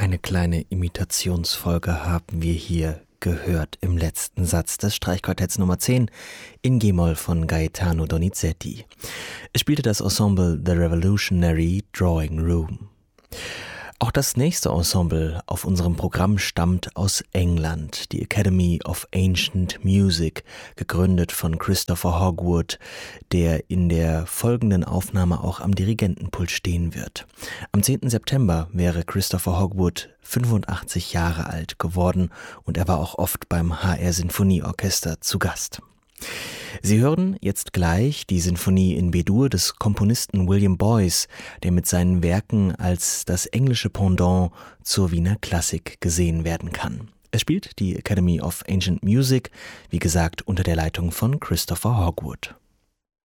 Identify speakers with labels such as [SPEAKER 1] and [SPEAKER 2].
[SPEAKER 1] Eine kleine Imitationsfolge haben wir hier gehört im letzten Satz des Streichquartetts Nummer 10 in G-Moll von Gaetano Donizetti. Es spielte das Ensemble The Revolutionary Drawing Room. Auch das nächste Ensemble auf unserem Programm stammt aus England, die Academy of Ancient Music, gegründet von Christopher Hogwood, der in der folgenden Aufnahme auch am Dirigentenpult stehen wird. Am 10. September wäre Christopher Hogwood 85 Jahre alt geworden und er war auch oft beim HR Sinfonieorchester zu Gast. Sie hören jetzt gleich die Sinfonie in B-Dur des Komponisten William Boyce, der mit seinen Werken als das englische Pendant zur Wiener Klassik gesehen werden kann. Es spielt die Academy of Ancient Music, wie gesagt, unter der Leitung von Christopher Hogwood.